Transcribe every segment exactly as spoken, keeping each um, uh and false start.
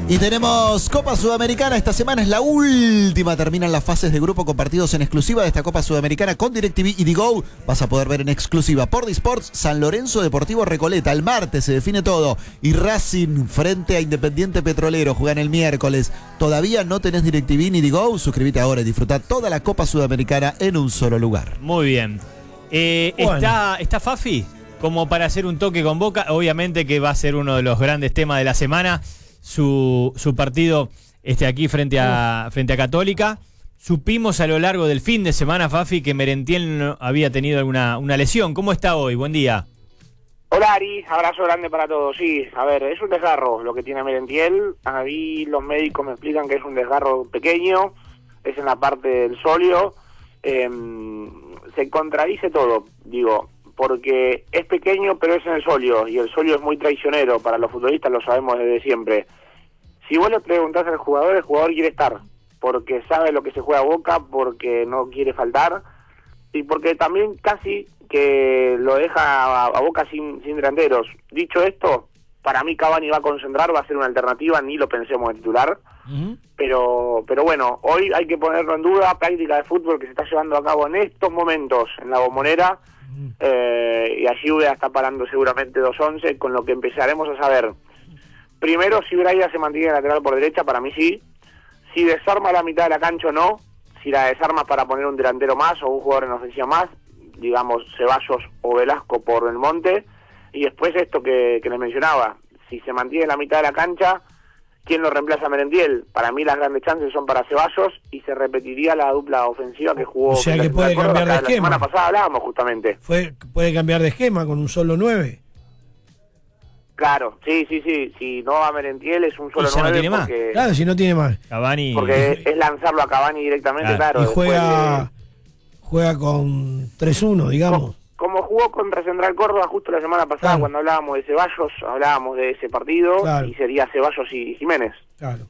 Y tenemos Copa Sudamericana. Esta semana es la última. Terminan las fases de grupo con partidos en exclusiva de esta Copa Sudamericana con DirecTV y Digo. Vas a poder ver en exclusiva por Disports San Lorenzo Deportivo Recoleta. El martes se define todo. Y Racing frente a Independiente Petrolero juegan el miércoles. ¿Todavía no tenés DirecTV ni Digo? Suscríbete ahora y disfruta toda la Copa Sudamericana en un solo lugar. Muy bien. Eh, bueno. ¿está, ¿Está Fafi? Como para hacer un toque con Boca. Obviamente que va a ser uno de los grandes temas de la semana. Su, su partido este, aquí frente a, frente a Católica. Supimos a lo largo del fin de semana, Fafi, que Merentiel había tenido alguna una lesión. ¿Cómo está hoy? Buen día. Hola Ari, abrazo grande para todos. Sí, a ver, es un desgarro lo que tiene Merentiel. A mí los médicos me explican que es un desgarro pequeño, es en la parte del sóleo. Eh, se contradice todo, digo, porque es pequeño pero es en el sóleo, y el sóleo es muy traicionero para los futbolistas, lo sabemos desde siempre. Si vos le preguntás al jugador, el jugador quiere estar, porque sabe lo que se juega a Boca, porque no quiere faltar, y porque también casi que lo deja a, a Boca sin, sin delanteros. Dicho esto, para mí Cavani va a concentrar, va a ser una alternativa, ni lo pensemos en titular, uh-huh. pero pero bueno, hoy hay que ponerlo en duda, práctica de fútbol que se está llevando a cabo en estos momentos en la Bombonera. Eh, y allí Ubeda está parando seguramente dos once, con lo que empezaremos a saber primero si Braida se mantiene lateral por derecha, para mí sí, si desarma la mitad de la cancha o no, si la desarma para poner un delantero más o un jugador en ofensiva más, digamos Ceballos o Velasco por el Monte, y después esto que, que les mencionaba, si se mantiene la mitad de la cancha, ¿quién lo reemplaza a Merentiel? Para mí las grandes chances son para Ceballos y se repetiría la dupla ofensiva que jugó. O sea que puede cambiar de esquema. La semana pasada hablábamos justamente. Fue, puede cambiar de esquema con un solo nueve. Claro, sí, sí, sí. Si no va Merentiel es un solo nueve. No porque, claro, si no tiene más. Cavani. Porque es lanzarlo a Cavani directamente, claro. claro y juega, de... juega con tres uno, digamos. Con, como jugó contra Central Córdoba justo la semana pasada, claro. Cuando hablábamos de Ceballos, hablábamos de ese partido, claro. Y sería Ceballos y Jiménez. Claro.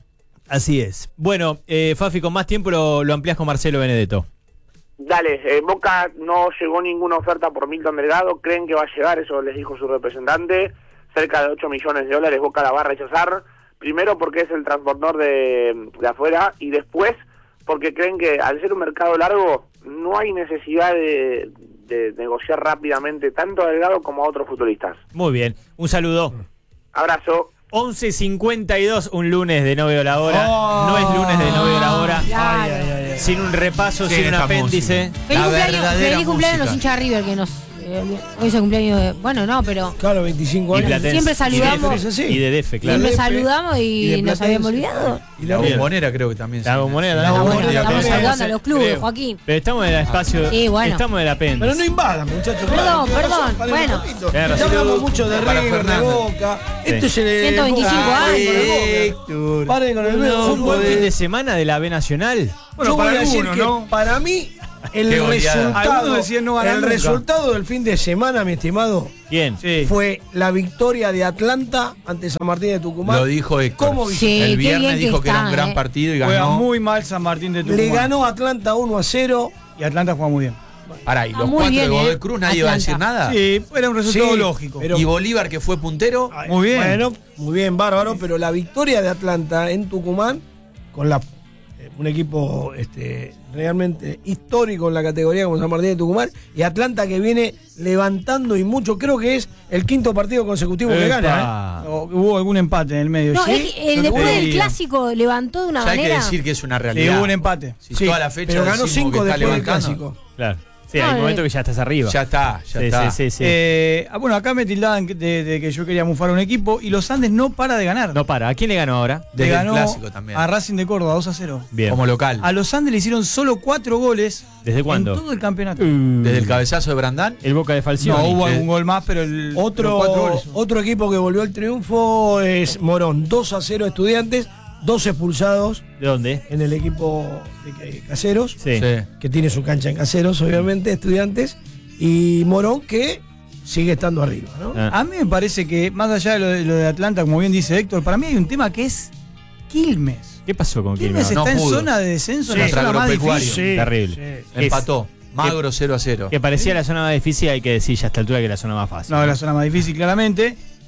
Así es. Bueno, eh, Fafi, con más tiempo lo, lo ampliás con Marcelo Benedetto. Dale, eh, Boca no llegó ninguna oferta por Milton Delgado, creen que va a llegar, eso les dijo su representante, cerca de ocho millones de dólares Boca la va a rechazar, primero porque es el transportador de, de afuera, y después porque creen que al ser un mercado largo no hay necesidad de... de negociar rápidamente tanto a Delgado como a otros futbolistas. Muy bien, un saludo. Abrazo. once cincuenta y dos, un lunes de no veo la hora. Oh, no es lunes de no veo la hora. Claro. Ay, ay, ay. Sin un repaso, sin un apéndice. Feliz cumpleaños, feliz cumpleaños los hinchas de River que nos... Eh, hoy es el cumpleaños de... Bueno, no, pero... Claro, veinticinco años. Siempre saludamos. Y de, y de D F, claro. Siempre saludamos y, y nos habíamos olvidado. Y la Bombonera creo que también. La Bombonera. La Bombonera. Estamos saludando a los clubes, Joaquín. Pero estamos en el espacio... Sí, bueno. Estamos en el apéndice. Pero no invadan, muchachos. Perdón, perdón. Bueno. No hablamos mucho de River, de Boca. Esto es el... ciento veinticinco años. Paren con el Fue un buen fin de semana de la B Nacional. Bueno, para alguno, ¿no? Para mí... El resultado, no el resultado del fin de semana, mi estimado, ¿quién? Sí. Fue la victoria de Atlanta ante San Martín de Tucumán. Lo dijo Héctor. ¿Cómo sí, el viernes que dijo que está, era un gran eh. partido y ganó. Juega muy mal San Martín de Tucumán. Le ganó Atlanta uno a cero. Y Atlanta juega muy bien. Pará, y los ah, cuatro bien, de Godoy eh. Cruz, nadie Atlanta. iba a decir nada. Sí, era un resultado sí, lógico. Pero, y Bolívar, que fue puntero. Ay, muy bien. Bueno, muy bien, bárbaro. Pero la victoria de Atlanta en Tucumán, con la un equipo este, realmente histórico en la categoría como San Martín de Tucumán, y Atlanta que viene levantando y mucho, creo que es el quinto partido consecutivo Epa. que gana. ¿eh? O, hubo algún empate en el medio. No, ¿sí? es, el, después del clásico levantó de una Ya hay manera. que decir que es una Sí, realidad. hubo un empate. Si Sí, toda la fecha pero ganó decimos cinco que está después del levantando. clásico. Claro. Sí, No, hay un eh. momento que ya estás arriba. Ya está, ya sí, está. Sí, sí, sí. Eh, bueno, acá me tildaban de, de que yo quería mufar a un equipo y los Andes no para de ganar. No para. ¿A quién le ganó ahora? Le Desde ganó el clásico también. a Racing de Córdoba dos a cero. Bien. Como local. A los Andes le hicieron solo cuatro goles. ¿Desde cuándo? En todo el campeonato. Uh, Desde el cabezazo de Brandán. El Boca de Falcioni. No, hubo Sí. algún gol más, pero el Otro, los cuatro goles. otro equipo que volvió al triunfo es Morón, dos a cero Estudiantes, dos expulsados ¿De dónde? en el equipo de Caseros, Sí. Sí. que tiene su cancha en Caseros, obviamente, Estudiantes, y Morón que sigue estando arriba, ¿no? Ah. A mí me parece que, más allá de lo, de lo de Atlanta, como bien dice Héctor, para mí hay un tema que es Quilmes. ¿Qué pasó con Quilmes Quilmes? No está en pudo. zona de descenso, Sí, en la zona más agropecuario. difícil. Terrible. Sí. Empató. Magro cero a cero. Que parecía la zona más difícil, hay que decir ya a esta altura que la zona más fácil. No, la zona más difícil, claramente.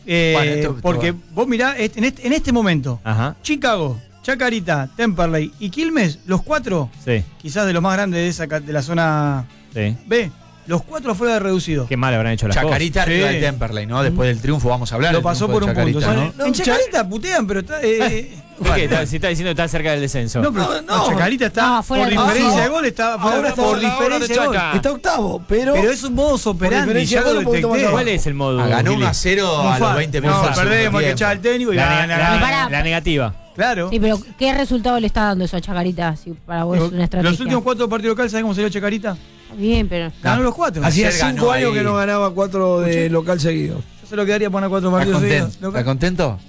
Eh, Bueno, esto- esto porque va. vos mirá, este- en, este, en este momento, Ajá. Chicago, Chacarita, Temperley y Quilmes, los cuatro, Sí, quizás de los más grandes de esa ca- de la zona sí. B, los cuatro fuera de reducido. Qué mal habrán hecho las Chacarita Sí. arriba del Temperley, ¿no? Después del triunfo vamos a hablar. Lo del pasó triunfo por de un punto. Chacarita, ¿sí? ¿no? En Chacarita putean, pero está. eh, ¿Por qué? Está- Si está diciendo que está cerca del descenso. no, pero No, no, no. Chacarita está No, fuera por de diferencia Racing. de gol, está Ahora por, está por por la hora de diferencia de gol. Chaca. Está octavo, pero. Pero es un modus operandi, diferencia ya de gol, lo un poquito más detecté. abajo. ¿Cuál es el modo? Ah, ganó Gili? uno a cero No, a los fa- veinte no, minutos. del segundo perdemos, que tiempo. echaba el técnico y La, gana, ne- gana. la- Pará. la negativa. Claro. Sí, pero ¿qué resultado le está dando eso a Chacarita? Si para vos es una estrategia. Los últimos cuatro partidos locales, ¿sabes cómo salió Chacarita? Está bien, pero. Ganó los cuatro. Hacía Ayer cinco ganó años ahí. que no ganaba cuatro de local seguido. Yo se lo quedaría poner cuatro ¿Estás partidos contento? seguidos. ¿Estás contento?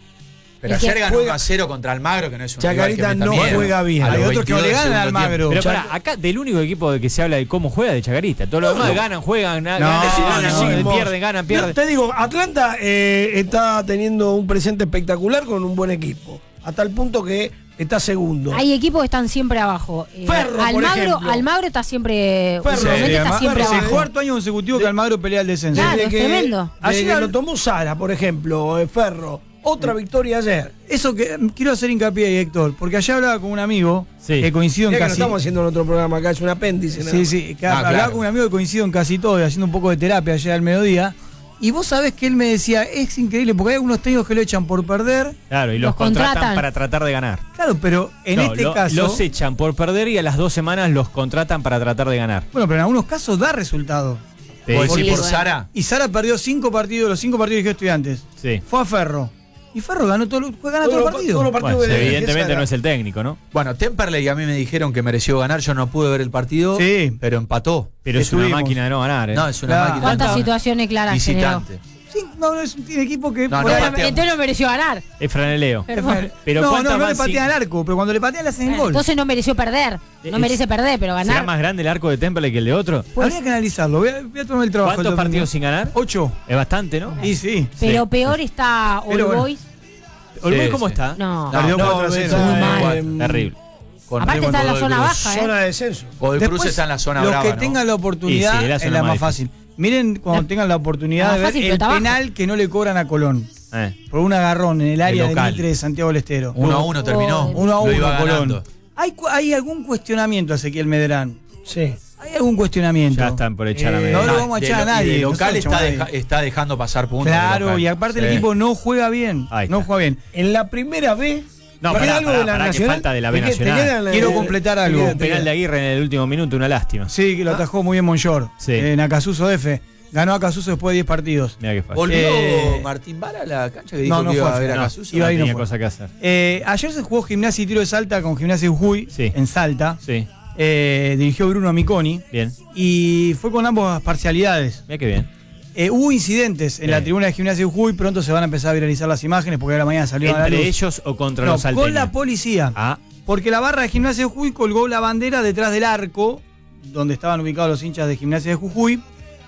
Pero El que ayer ganó juega- uno a cero contra Almagro, que no es un Chacarita rival que no meta miedo. juega bien. A los Hay otros que no le veintidós del ganan al segundo Almagro. Pero Chaca- para acá, del único equipo de que se habla de cómo juega de Chacarita. Todos los demás ganan, juegan, ganan, No, ganan, no, ganan, no. pierden, ganan, pierden. No, te digo, Atlanta eh, está teniendo un presente espectacular con un buen equipo. Hasta el punto que está segundo. Hay equipos que están siempre abajo. Eh, Ferro, por Almagro, ejemplo. Almagro está siempre. Ferro. últimamente Sí, está además, siempre es el abajo. cuarto año consecutivo que Almagro pelea el descenso. Claro, Desde es que- tremendo. Desde Ayer- que lo tomó Sara, por ejemplo, eh, Ferro. Otra victoria ayer. Eso que mm, quiero hacer hincapié ahí, Héctor, porque ayer hablaba con un amigo Sí. que coincido en Mirá que no casi. estamos haciendo en otro programa acá, es un apéndice. nada Sí, más. sí, que Ah, hablaba claro. con un amigo que coincido en casi todo, y haciendo un poco de terapia ayer al mediodía. Y vos sabés que él me decía, es increíble, porque hay algunos técnicos que lo echan por perder. Claro, y los, Los contratan, contratan. para tratar de ganar. Claro, pero en No, este lo- caso. Los echan por perder y a las dos semanas los contratan para tratar de ganar. Bueno, pero en algunos casos da resultado. Sí, ¿Vos sí, decís por bueno. Sara? Y Sara perdió cinco partidos, los cinco partidos que estudiantes. sí. Fue a Ferro. Y Ferro ganó todo, gana Todos todos los los pa- partidos. todos los partidos Bueno, de- de evidentemente Sara. no es el técnico, ¿no? Bueno, Temperley a mí me dijeron que mereció ganar. Yo no pude ver el partido, Sí. pero empató. Pero es una Estuvimos. máquina de no ganar, ¿eh? No, es una Claro. máquina. ¿Cuántas de- situaciones claras generó? Visitante. Sí, no, no es un tiene equipo que. No, por no, ahí- patea Entonces no mereció ganar. Es franeleo. Perdón. Pero no, ¿cuántas no, no le más patean sin- al arco, pero cuando le patean le hacen el gol. Entonces no mereció perder. No Es- merece perder, pero ¿Será ganar. más grande el arco de Temperley que el de otro? Habría que analizarlo. Voy a, voy a tomar el trabajo. ¿Cuántos el partidos domingo. sin ganar? Ocho. Es bastante, ¿no? Y sí. Pero peor está All Pero bueno. Boys. ¿Olboy Sí, cómo sí. está? No. Perdió No, cuatro a cero. está Muy mal. en- Terrible. Con Aparte Remo está en la Godoy zona Cruz. baja, ¿eh? Zona de descenso. Godoy Cruz Después, está en la zona los brava, que ¿no? tengan la oportunidad Y sí, la es zona la más más fácil. Miren cuando No. tengan la oportunidad No, de ver fácil, pero el está abajo. penal que no le cobran a Colón. Eh. Por un agarrón en el área de local. Mitre de Santiago del Estero. Uno a uno terminó. Oh, Uno a Lo uno iba a Colón. ganando. ¿Hay, cu- ¿Hay algún cuestionamiento a Ezequiel Medrán? Sí. ¿Hay algún cuestionamiento? Ya están por echar a Eh, Medellín. no lo vamos a de echar a lo- y nadie, de no local se lo está, echamos a deja- nadie. está dejando pasar puntos. de Claro, local. y aparte el Sí. equipo no juega bien. Ahí No está. juega bien. En la primera B. No, ¿te pará, queda algo pará, de la pará, que Nacional? falta de la B ¿Te queda- te Nacional. queda la- Quiero te- completar te algo. queda- Un te penal queda- de Aguirre en el último minuto, una lástima. Sí, que lo atajó muy bien Monchor. Sí. En Acasuso F. Ganó Acasuso después de diez partidos. Mira qué fácil. ¿Volvió Eh, Martín Vara a la cancha que dijo no, no que iba fue, a ver a No, Casuso? iba no ahí, no tenía fue. cosa que hacer. Eh, ayer se jugó Gimnasia y Tiro de Salta con Gimnasia de Jujuy Sí. en Salta. Sí, Eh, dirigió Bruno Amiconi bien. y fue con ambas parcialidades. Mira qué bien. Eh, hubo incidentes en Sí. la tribuna de Gimnasia de Jujuy. Pronto se van a empezar a viralizar las imágenes porque a la mañana salió a la ¿Entre luz. ellos o contra No, los salteños? con la policía. Ah, Porque la barra de Gimnasia de Jujuy colgó la bandera detrás del arco donde estaban ubicados los hinchas de Gimnasia de Jujuy.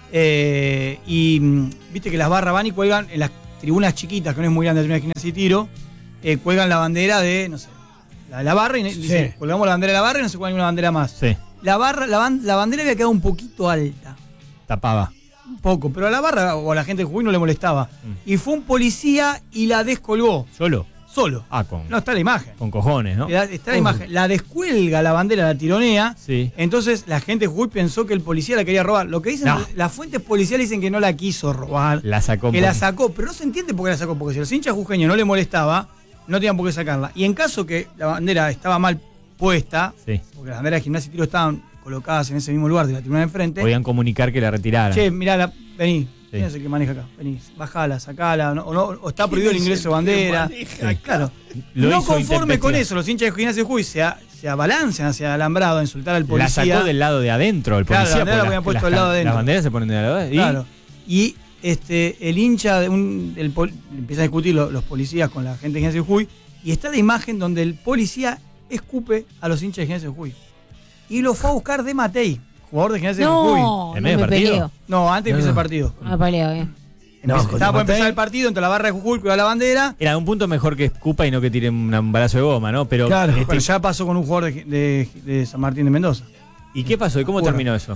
Eh, y mm, viste que las barras van y cuelgan en las tribunas chiquitas, que no es muy grande la tribuna de Gimnasia y Tiro, eh, cuelgan la bandera de, no sé, la de la barra y dicen, colgamos la bandera de la barra y no se cuelga ninguna bandera más. sí. La barra, la, ban- la bandera había quedado un poquito alta. Tapaba. Un poco, pero a la barra o a la gente de Jujuy no le molestaba. Mm. Y fue un policía y la descolgó. ¿Solo? Solo. Ah, con, No está la imagen. con cojones, ¿no? Está está la imagen. La descuelga la bandera, la tironea. Sí. Entonces la gente de Jujuy pensó que el policía la quería robar. Lo que dicen, No. las fuentes policiales dicen que no la quiso robar. La sacó. que por- la sacó, pero no se entiende por qué la sacó. Porque si a los hinchas jujeños no le molestaba, no tenían por qué sacarla. Y en caso que la bandera estaba mal puesta, Sí. porque las banderas de Gimnasia y Tiro estaban colocadas en ese mismo lugar de la tribuna de enfrente. Podían comunicar que la retiraran. Che, mirá, la, vení. Sí. ¿Quién es el que maneja acá? Vení, bajala, sacala. No, o, no, o está prohibido el ingreso de bandera. Sí. Claro. Lo no hizo conforme con intempestiva. eso, los hinchas de Gimnasia de Jujuy se, a- se abalanzan hacia el alambrado a insultar al La policía. sacó del lado de adentro el Claro, la policía. bandera la porque habían puesto las- del lado de adentro. Las banderas se ponen del lado de adentro. Claro. Y este, el hincha, de un, el pol- empieza a discutir lo- los policías con la gente de Gimnasia de Jujuy. Y está la imagen donde el policía escupe a los hinchas de Gimnasia de Jujuy. Y lo fue a buscar de Matei, jugador de Gimnasia de Jujuy. No, ¿En no medio me del partido? peleo. No, antes empieza el partido. No me peleo, eh. No, Empieza- con estaba por Matei. empezar el partido entre la barra de Jujuy y la bandera. Era un punto mejor que escupa y no que tire un, un balazo de goma, ¿no? Pero, Claro, este, Pero ya pasó con un jugador de, de- de San Martín de Mendoza. ¿y qué pasó? ¿Y cómo Bueno. terminó eso?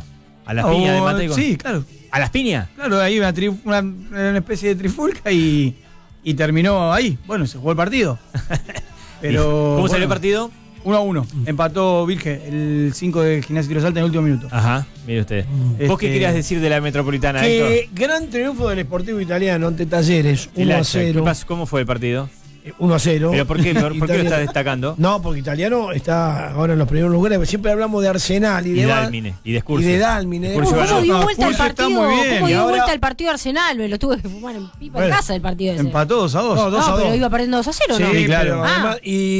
A las piñas de mate con... Sí, claro. ¿A las piñas? Claro, ahí una, tri- una, una especie de trifulca y, y terminó ahí. Bueno, se jugó el partido. Pero, ¿Cómo bueno, salió el partido? uno a uno. Empató Virge, el cinco de Gimnasia Tiro Salta en el último minuto. Ajá, mire usted. Este- ¿Vos qué querías decir de la Metropolitana, Héctor? Que gran triunfo del Sportivo Italiano ante Talleres, El uno a Hacha, ¿qué cero. pasó? ¿Cómo fue el partido? uno a cero. ¿Pero por qué, por, por qué lo Italiano- estás destacando? No, porque Italiano está ahora en los primeros lugares. Siempre hablamos de Arsenal y, Y de Dálmine, y de Y Excursio. de Dálmine. Excursio ¿Cómo ganó. dio No, vuelta el Expulsio está partido? muy bien, ¿Cómo y dio ahora- vuelta el partido de Arsenal? Me lo tuve que fumar en pipa en Bueno, casa el partido ese. Empató dos a dos. No, dos No, a pero dos. iba perdiendo dos a cero, Sí, ¿no? Sí, claro. pero Ah. además-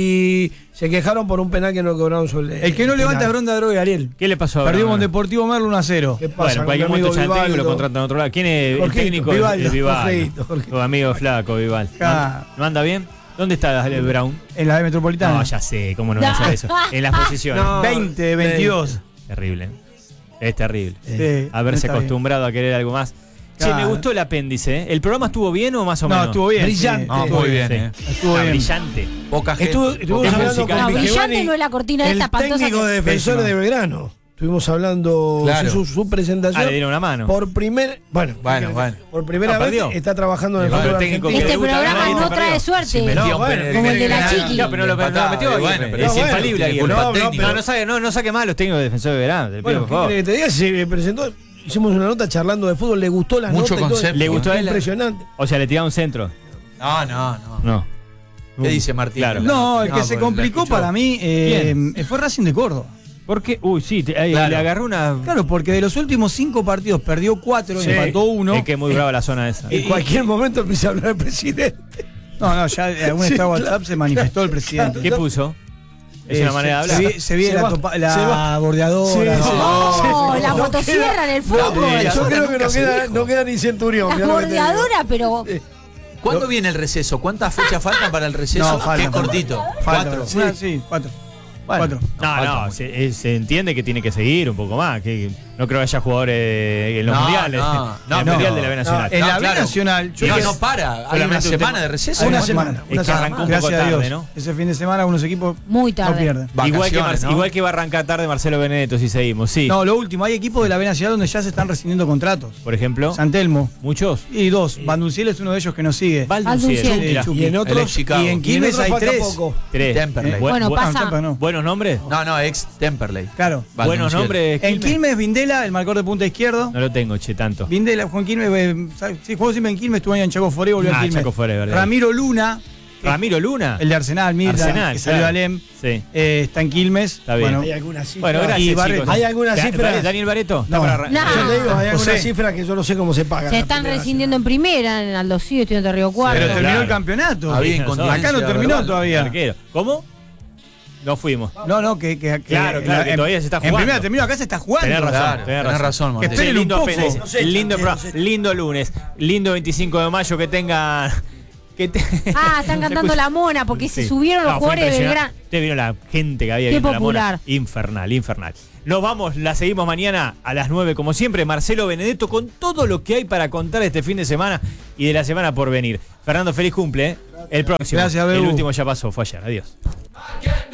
y se quejaron por un penal que no cobraron sobre El que no levanta es Bronda Droga, Ariel. ¿Qué le pasó a Perdió con Brahma? Deportivo Merlo uno a cero. ¿Qué pasa? Bueno, en con cualquier mi amigo momento ya el técnico lo Vivaldo? contratan a otro lado. ¿Quién es Jorgito, el técnico? Vivaldo, El Vival. Jorgito, Jorgito. Tu amigo flaco, Vival. ¿No, Acá. no anda bien? ¿Dónde está el Brown? En la B Metropolitana. No, ya sé, ¿cómo no voy a hacer eso? En las posiciones. No. veinte de veintidós. Terrible. Es terrible. Sí, Haberse está bien. acostumbrado a querer algo más. Che, Claro. me gustó el apéndice. ¿eh? ¿El programa estuvo bien o más o No, menos? estuvo bien. Brillante. sí. No, muy bien, Sí. eh. Estuvo Está bien. brillante. Poca gente. Estuvo, estuvimos Poca hablando música. con No, Vigevani, brillante no es la cortina de el esta espantosa técnico que- de Defensores Pésima. de Belgrano. Estuvimos hablando Claro. su, su presentación. Ah, le dieron una mano. Por primer, bueno, Bueno, bueno. por primera Ah, vez perdió. está trabajando en el Igual, fútbol el técnico argentino. que Este le gusta programa ganar y no te trae perdió. suerte. Si metía No, un bueno, penal, como el de la penal, Chiqui. Ya, pero no lo, pero no lo metió. Empatado, Aguirre. bueno, pero es no, bueno, infalible, tiene Aguirre. culpa No, no, técnica. No, no saque, no, no saque más a los técnicos de defensores de verano. Te pido, Bueno, por ¿qué favor. querés que te diga? Se presentó, hicimos una nota charlando de fútbol, le gustó la Mucho nota y todo. concepto. ¿Le gustó a él? Impresionante. O sea, le tiraba un centro. No, no, no. No. ¿Qué dice Martín? Claro. No, el que No, se pues, complicó la escuchó. para mí eh, fue Racing de Córdoba. ¿Por qué? Uy, sí, te- ahí Claro. le agarró una. Claro, porque de los últimos cinco partidos perdió cuatro Sí. y empató uno. Es que es muy brava la zona esa. En cualquier momento empieza a hablar el presidente. No, no, ya en algún Sí, estado de claro. WhatsApp se manifestó el presidente. ¿Qué puso? Es Eh, una manera de se- hablar. Se, se viene Se la, va, topa- se la va. bordeadora. Sí, sí. No, Sí, la no motosierra queda- en el No, fútbol. yo creo que nunca no se queda, dijo. no queda ni centurión. La mirá lo que te digo. bordeadora, pero. ¿Cuándo viene el receso? ¿Cuántas fechas faltan para el receso? No, Que falta. es cortito. Falta. Cuatro. Una- sí, cuatro. Bueno, Cuatro. No, falta no, mucho. se, eh, se entiende que tiene que seguir un poco más. Que no creo que haya jugadores en los No, mundiales. no, en no, el no. mundial de la B Nacional. En No, la B claro. Nacional. yo No, creo- no para. Hay una Solamente un semana tema- de receso. Una Una semana. semana. Es Una que semana. arrancó un poco Gracias a tarde, Dios. ¿no? Ese fin de semana algunos equipos Muy no tarde. pierden. Igual que, Vacaciones, Mar- ¿no? igual que va a arrancar tarde Marcelo Benedetto si seguimos, sí. No, lo último, hay equipos de la B Nacional donde ya se están rescindiendo contratos. Por ejemplo, San Telmo. muchos. Y dos. Bandunciel es uno de ellos que nos sigue. Valdunciel. Valdunciel. Mira, Chucky. Y en El otros, ex Chicago. Y en y en Quilmes otros hay falta tres. poco. tres. Temperley. Eh, Bueno, bu- pasa- Ah, Tampa no. ¿Buenos nombres? No, no, ex Temperley. Claro. Buenos Valdunciel. nombres. En Quilmes. Quilmes, Vindela, el marcador de punta izquierdo. No lo tengo, che, tanto. Vindela, Juan Quilmes, eh, ¿sabes? Sí, jugó siempre en Quilmes, estuvo año en Chaco Foré, volvió Ah, a Quilmes. Chaco Foré, verdad. Ramiro Luna, que- Ramiro Luna. el de Arsenal, Mirta, Arsenal, que salió claro. de Alem, Sí. eh, está en Quilmes. Está bien. Bueno, Hay alguna cifra. Bueno, gracias, Y chicos. Barreto. ¿Hay alguna Da- cifra? Vale, ¿Daniel Bareto? Está No. para arran- No. Yo te digo, hay alguna José. cifra que yo no sé cómo se paga. Se están rescindiendo en primera, en Aldo Cido, Estudiante de Río Cuarto. pero terminó Claro. el campeonato. Había Sí, incontinencia Acá no terminó verbal. todavía. Arquero. ¿Cómo? No fuimos. No, no, que, que, que- Claro, claro, que en- todavía se está En jugando. primera terminó, acá se está jugando. Tenés razón, Claro, tenés tenés razón. razón, Martín. Que esperen Sí, lindo un poco. apenas- Nos echan, lindo, sí, pro- nos echan. lindo lunes, lindo veinticinco de mayo que tengan. Que te- Ah, están Se cantando escucha. la mona porque se Sí. subieron los No, fue jugadores de impresionante. Belgrano. Usted vio la gente que había Qué viendo la popular. mona. Infernal, infernal. Nos vamos, la seguimos mañana a las nueve, como siempre. Marcelo Benedetto con todo lo que hay para contar este fin de semana y de la semana por venir. Fernando, feliz cumple. ¿eh? El próximo. Gracias, El Bebu. último ya pasó, fue ayer. Adiós.